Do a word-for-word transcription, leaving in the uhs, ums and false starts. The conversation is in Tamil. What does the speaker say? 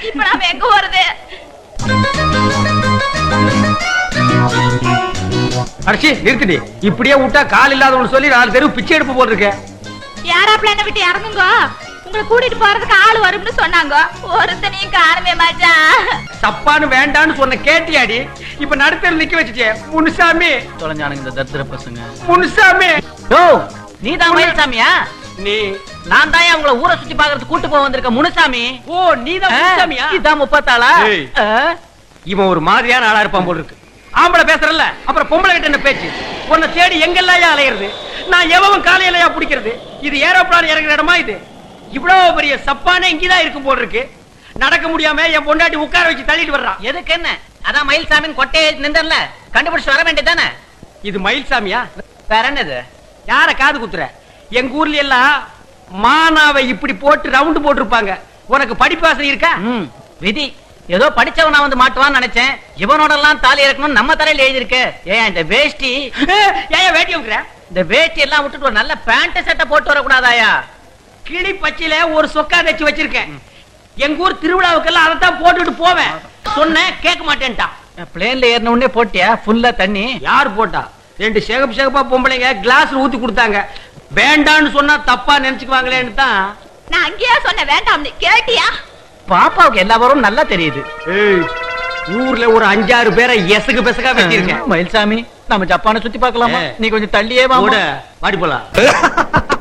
இப்ப நாம எங்க போறது? அடிச்சு நிறுத்திடி. இப்படியே விட்டா கால் இல்லாதவங்க சொல்லி நாலு தெருவு பிச்சை எடுப்பு போல் இருக்க. யாரா பிளான விட்டு இறங்குங்க, உங்களை கூட்டிட்டு போறதுக்கு ஆள் வரும்னு சொன்னாங்க. ஒருத்தனையும் காணுமே மச்சான். தப்பான்னு வேண்டான்னு சொன்ன கேட்டியாடி? இப்ப நடுத்தர் நிக்க வச்சுட்டே. முனுசாமி தொலைஞ்சானுங்க இந்த தத்திர பசங்க. முனுசாமி ஓ நீதான் மயில்சாமியா? நீ நான் தான் உங்களை ஊரை சுத்தி பாக்குறதுக்கு கூட்டு போக வந்திருக்க முனுசாமி. ஓ நீதான் முனுசாமியா? இதான் முப்பத்தாளா? இவன் ஒரு மாதிரியான ஆளா இருப்பான் போல இருக்கு. ஆம்பளை பேசுறல்ல, அப்புறம் பொம்பளை கிட்ட என்ன பேச்சு? உன்னை தேடி எங்கெல்லாம் அலையிறது? நான் எவன் காலையிலயா பிடிக்கிறது? இது ஏரோப்ளான் இறங்குற இடமா? இது இவ்வளவு பெரிய சப்பானே இங்கதான் இருக்கும் போல இருக்கு. நடக்க முடியாம என் பொண்டாட்டி உட்கார வச்சு தள்ளிட்டு வர்றான். எதுக்கு என்ன? அதான் மயில்சாமின்னு கொட்டையை நின்றல, கண்டுபிடிச்சு வர வேண்டியதானே. இது மயில்சாமியா? வேற என்னது? யார காது குத்துற? எங்க ஊர்ல எல்லாம் மானாவை இப்படி போட்டு ரவுண்டு போட்டிருப்பாங்க. உனக்கு படிப்பாசனை இருக்கா? விதி ஏதோ படிச்சவனா வந்து மாட்டுவான்னு நினைச்சேன். இவனோட எல்லாம் தாலி இறக்கணும் நம்ம தலையில எழுதி இருக்கு. ஏன் இந்த வேஷ்டி? ஏன் வேட்டி வைக்கிற? இந்த வேஷ்டி எல்லாம் விட்டுட்டு ஒரு நல்ல பேண்ட் சட்டை போட்டு வரக்கூடாதாயா? கிளி பச்சையில ஒரு சொக்கா தச்சு வச்சிருக்கேன். எங்க ஊர் திருவிழாவுக்கெல்லாம் அதைத்தான் போட்டுட்டு போவேன். சொன்ன கேட்க மாட்டேன்ட்டான். பிளேன்ல ஏறின உடனே போட்டியா ஃபுல்லா தண்ணி? யார் போட்டா? ரெண்டு சேகப் சேகப்பா பொம்பளைங்க கிளாஸ்ல ஊத்தி கொடுத்தாங்க. வேண்டான்னு சொன்னா தப்பா நினைச்சுக்குவாங்களேன்னு தான். நான் அங்கேயா சொன்ன வேண்டாம்னு, கேட்டியா? பாப்பாவுக்கு எல்லா வரும் நல்லா தெரியுது. ஊர்ல ஒரு அஞ்சாறு பேரை எசகு பெசகா வச்சிருக்கேன். மயில்சாமி நம்ம ஜப்பானை சுத்தி பார்க்கலாமா? நீ கொஞ்சம் தள்ளியே வா. வாடி போலாம்.